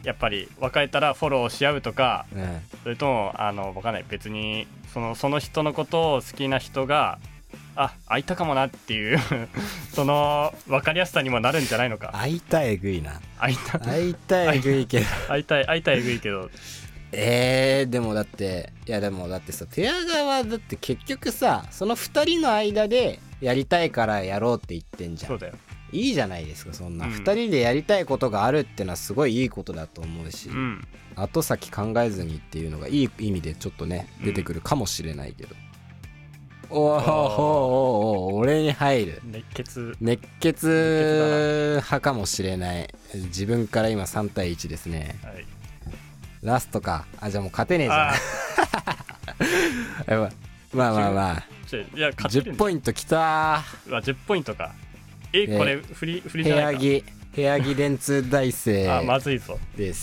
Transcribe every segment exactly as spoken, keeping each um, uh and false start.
やっぱり別れたらフォローし合うとか、 うん、 それともあの分かんない、別にそのその人のことを好きな人があ会いたかもなっていうその分かりやすさにもなるんじゃないのか。 会いたいえぐいな。 会いた会いたいえぐいけど会いたい会いたいえぐいけどえー、でもだっていやでもだってさ、ペア側だって結局さ、そのふたりの間でやりたいからやろうって言ってんじゃん。 そうだよ。 いいじゃないですか、そんな、 うん、 ふたりでやりたいことがあるってのはすごいいいことだと思うし、 うん、 後先考えずにっていうのがいい意味でちょっとね出てくるかもしれないけど、うん、おーおーおー俺に入る熱血熱血派かもしれない。自分から今さん対いちですね、はい、ラストか。あ、じゃあもう勝てねえじゃんやばい、まあまあまあいやじゅっポイントきたー。 うわじゅっポイントか。え、これフリフリじゃないか。 部屋着部屋着電通大生あ、まずいぞです。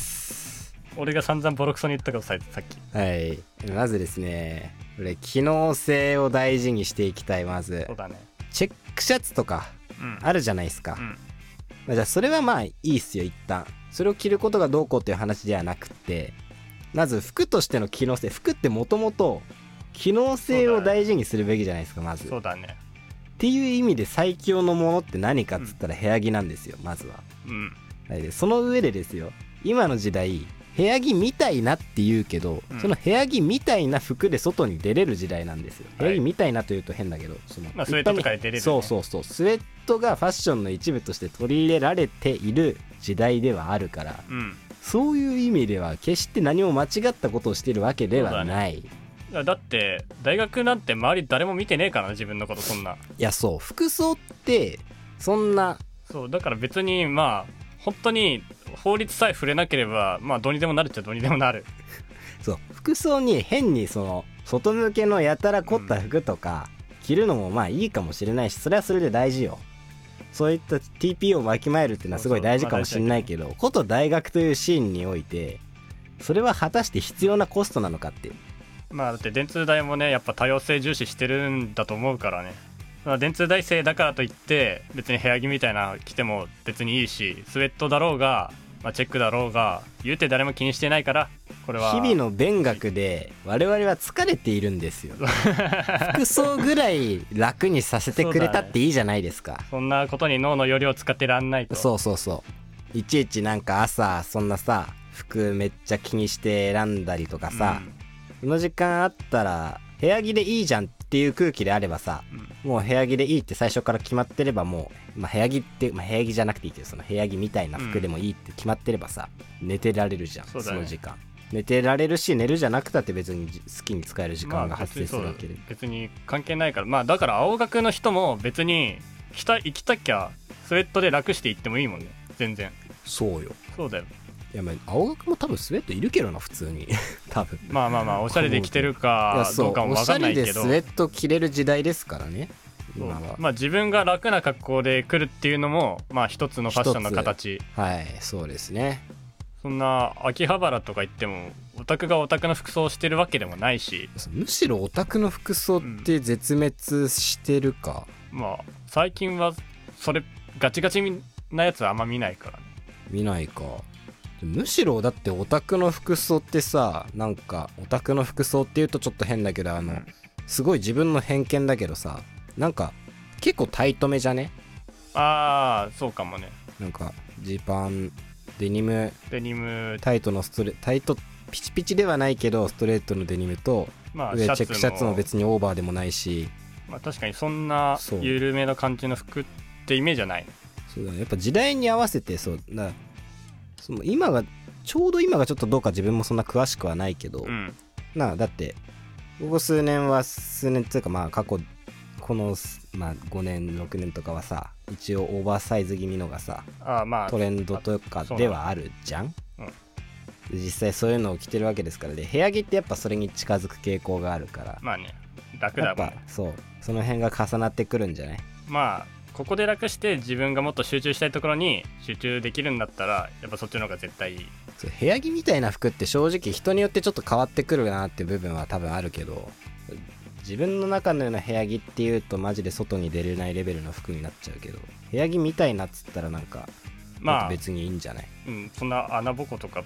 俺が散々ボロクソに言ったけどさっき。 はい、まずですね、これ機能性を大事にしていきたい。まずそうだね、 チェックシャツとかあるじゃないですか、うん、まあ、じゃあそれはまあいいっすよ。一旦それを着ることがどうこうっていう話ではなくて、まず服としての機能性。服ってもともと機能性を大事にするべきじゃないですか、まず。 そうだね。 っていう意味で最強のものって何かっつったら部屋着なんですよ、まずは。 うん。 はい、でその上でですよ、今の時代部屋着みたいなって言うけど、うん、その部屋着みたいな服で外に出れる時代なんですよ。部屋着みたいなというと変だけど、そのまあ、スウェットとかで出れる、ね、 そうそうそう、スウェットがファッションの一部として取り入れられている時代ではあるから、うん、そういう意味では決して何も間違ったことをしているわけではない。 だ, ね、だって大学なんて周り誰も見てねえからな、自分のこと。そんな、いやそう服装ってそんな、 そうだから別にまあ本当に法律さえ触れなければまあどうにでもなるっちゃどうにでもなるそう服装に変にその外向けのやたら凝った服とか着るのもまあいいかもしれないし、それはそれで大事よ。そういった ティーピーオー をわきまえるっていうのはすごい大事かもしれないけど、こと大学というシーンにおいてそれは果たして必要なコストなのかって。 まあだって電通大もねやっぱ多様性重視してるんだと思うからね。電通大生だからといって別に部屋着みたいな着ても別にいいし、スウェットだろうが、まあ、チェックだろうが言うて誰も気にしてないから、これは日々の勉学で我々は疲れているんですよ服装ぐらい楽にさせてくれたっていいじゃないですか。 そ, ね、 そんなことに脳の容量を使ってらんないと。 そうそうそう、いちいちなんか朝そんなさ服めっちゃ気にして選んだりとかさ、うん、その時間あったら部屋着でいいじゃんっていう空気であればさ、うん、もう部屋着でいいって最初から決まってればもう、まあ、部屋着って、まあ、部屋着じゃなくていいけどその部屋着みたいな服でもいいって決まってればさ、うん、寝てられるじゃん。 そ, その時間寝てられるし、寝るじゃなくたって別に好きに使える時間が発生するわけで、まあ、 別に関係ないから、まあだから青学の人も別に着た行きたきゃスウェットで楽して行ってもいいもんね、全然。 そうよ。 そうだよ。 いやまあ青学も多分スウェットいるけどな普通に多分まあまあまあおしゃれで着てるかどうかも分かんないけど、おしゃれでスウェット着れる時代ですからね今は。 まあ自分が楽な格好で来るっていうのもまあ一つのファッションの形。 はいそうですね。 そんな秋葉原とか行ってもオタクがオタクの服装をしてるわけでもないし、 むしろオタクの服装って絶滅してるか、 うん、まあ最近はそれガチガチなやつはあんま見ないからね。 見ないか。むしろだってオタクの服装ってさ、なんかオタクの服装っていうとちょっと変だけどあの、うん、すごい自分の偏見だけどさ、なんか結構タイトめじゃね。 ああそうかもね。 なんかジーパンデニムデニムタイトのストレタイトピチピチではないけどストレートのデニムと、まあ、上チェックシャツも別にオーバーでもないし、 まあ、確かにそんな緩めの感じの服ってイメージはない。 そうだね、やっぱ時代に合わせてそうだ、その今がちょうど今がちょっとどうか自分もそんな詳しくはないけど、うん、なだってここ数年は数年っていうかまあ過去この、まあ、ごねんろくねんとかはさ一応オーバーサイズ気味のがさあ、まあ、 トレンドとかではあるじゃん、うん、実際そういうのを着てるわけですから。で部屋着ってやっぱそれに近づく傾向があるからまあね楽だもんね。 やっぱそうその辺が重なってくるんじゃない。 まあここで楽して自分がもっと集中したいところに集中できるんだったらやっぱそっちの方が絶対いい。 そう部屋着みたいな服って正直人によってちょっと変わってくるなっていう部分は多分あるけど、自分の中のような部屋着っていうとマジで外に出れないレベルの服になっちゃうけど、部屋着みたいなっつったらなんかまあ別にいいんじゃない、 うん、そんな穴ぼことか